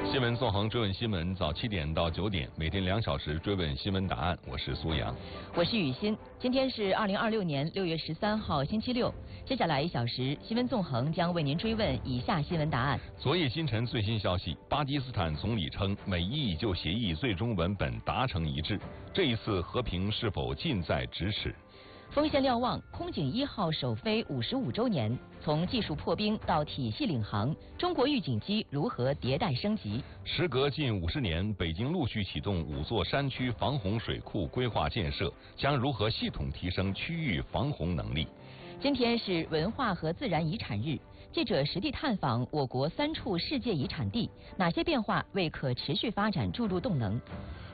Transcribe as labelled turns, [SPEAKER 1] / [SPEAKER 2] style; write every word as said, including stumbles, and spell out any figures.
[SPEAKER 1] 新闻纵横追问新闻，早七点到九点，每天两小时追问新闻答案。我是苏阳，
[SPEAKER 2] 我是雨欣。今天是二零二六年六月十三号，星期六。接下来一小时，新闻纵横将为您追问以下新闻答案。
[SPEAKER 1] 昨夜星辰最新消息，巴基斯坦总理称美伊以旧协议最终文本达成一致，这一次和平是否近在咫尺？
[SPEAKER 2] 锋线瞭望，空警一号首飞五十五周年，从技术破冰到体系领航，中国预警机如何迭代升级？
[SPEAKER 1] 时隔近五十年，北京陆续启动五座山区防洪水库规划建设，将如何系统提升区域防洪能力？
[SPEAKER 2] 今天是文化和自然遗产日，记者实地探访我国三处世界遗产地，哪些变化为可持续发展注入动能？